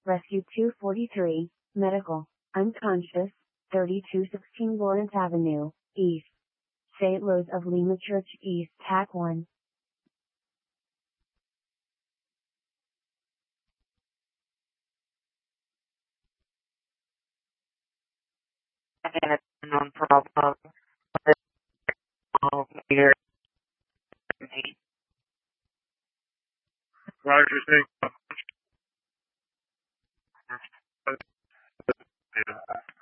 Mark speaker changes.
Speaker 1: Rescue 243, Medical, Unconscious, 3216 Lawrence Avenue, East. St. Rose of Lima Church East, TAC 1.
Speaker 2: No problem. Here.
Speaker 3: Roger, thank you.